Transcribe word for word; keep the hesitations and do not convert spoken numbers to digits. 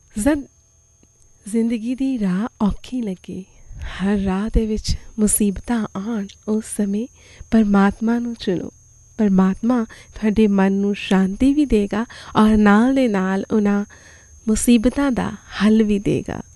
ਜਦ ਜ਼ਿੰਦਗੀ ਦੀ ਰਾਹ ਔਖੀ ਲੱਗੇ, ਹਰ ਰਾਹ ਦੇ ਵਿੱਚ ਮੁਸੀਬਤਾਂ ਆਉਣ, ਉਸ ਸਮੇਂ ਪਰਮਾਤਮਾ ਨੂੰ ਚੁਣੋ। ਪਰਮਾਤਮਾ ਤੁਹਾਡੇ ਮਨ ਨੂੰ ਸ਼ਾਂਤੀ ਵੀ ਦੇਗਾ ਔਰ ਨਾਲ ਦੇ ਨਾਲ ਉਹਨਾਂ ਮੁਸੀਬਤਾਂ ਦਾ ਹੱਲ ਵੀ ਦੇਗਾ।